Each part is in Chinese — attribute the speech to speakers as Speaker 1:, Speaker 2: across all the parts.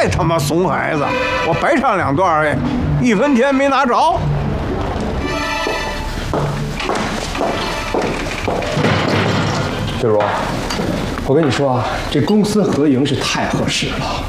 Speaker 1: 太他妈怂孩子！我白唱2段哎，1分钱没拿着。
Speaker 2: 雪茹，我跟你说啊，这公私合营是太合适了。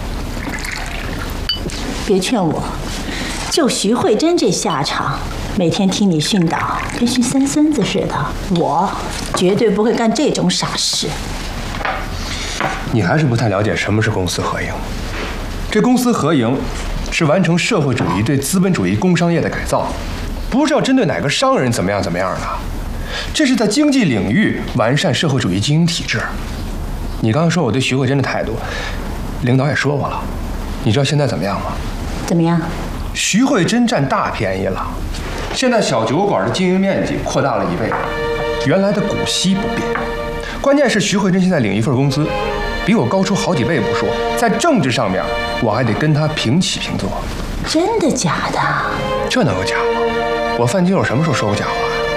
Speaker 3: 别劝我，就徐慧珍这下场，每天听你训导，跟训三孙子似的，我绝对不会干这种傻事。
Speaker 2: 你还是不太了解什么是公私合营。这公私合营是完成社会主义对资本主义工商业的改造，不是要针对哪个商人怎么样的，这是在经济领域完善社会主义经营体制。你刚刚说我对徐慧珍的态度，领导也说过了。你知道现在怎么样吗？
Speaker 3: 怎么样？
Speaker 2: 徐慧珍占大便宜了。现在小酒馆的经营面积扩大了1倍，原来的股息不变。关键是徐慧珍现在领一份工资，比我高出好几倍不说，在政治上面我还得跟她平起平坐。
Speaker 3: 真的假的？
Speaker 2: 这能有假吗？我范金友什么时候说过假话？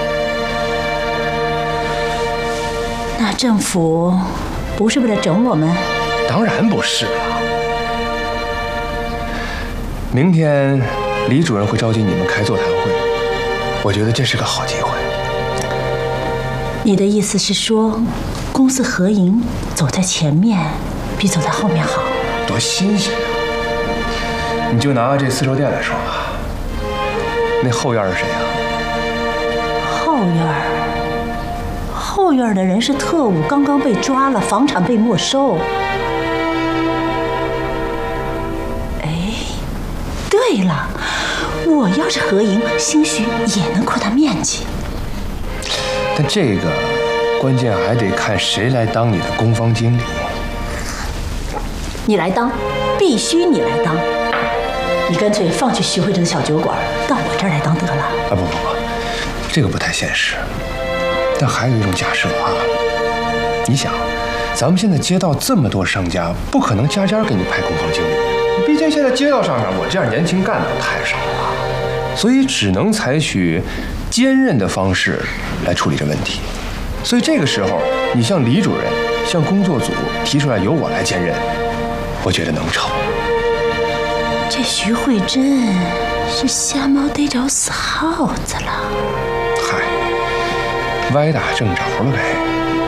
Speaker 3: 那政府不是为了整我们？
Speaker 2: 当然不是了。明天李主任会召集你们开座谈会，我觉得这是个好机会。
Speaker 3: 你的意思是说，公私合营走在前面比走在后面好？
Speaker 2: 多新鲜啊！你就拿这丝绸店来说吧，那后院是谁啊？
Speaker 3: 后院的人是特务，刚刚被抓了，房产被没收。哎，对了，我要是合营，兴许也能扩大面积。
Speaker 2: 但这个关键还得看谁来当你的工坊经理。
Speaker 3: 你来当，必须你来当。你干脆放弃徐慧珍的小酒馆，到我这儿来当得了。
Speaker 2: 啊不，这个不太现实。但还有一种假设啊，你想，咱们现在街道这么多商家，不可能家家给你派工坊经理。毕竟现在街道上面我这样年轻干部太少了，所以只能采取兼任的方式来处理这问题。所以这个时候，你向李主任、向工作组提出来由我来兼任，我觉得能成。
Speaker 3: 这徐慧珍是瞎猫逮着死耗子了。
Speaker 2: 嗨，歪打正着了呗。